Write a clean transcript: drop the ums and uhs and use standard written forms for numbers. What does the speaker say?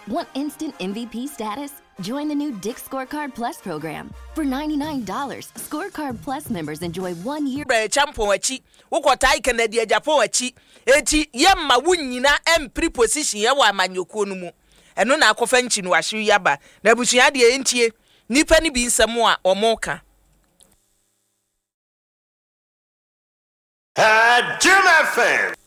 Want instant MVP status? Join the new Dick's Scorecard Plus program. For $99, Scorecard Plus members enjoy 1 year. Champion achi, wokotai Canada Japan achi. Eti yemma wunyina preposition ya wa manyokuo no mu. Eno na akofa nchi no ahwe yaba. Na busua de entie. Nipa ni bi nsem a omoka. Jim FM.